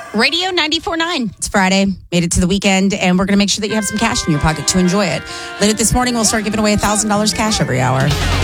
Radio 94.9. It's Friday. Made it to the weekend, and we're going to make sure that you have some cash in your pocket to enjoy it. Later this morning, we'll start giving away $1,000 cash every hour.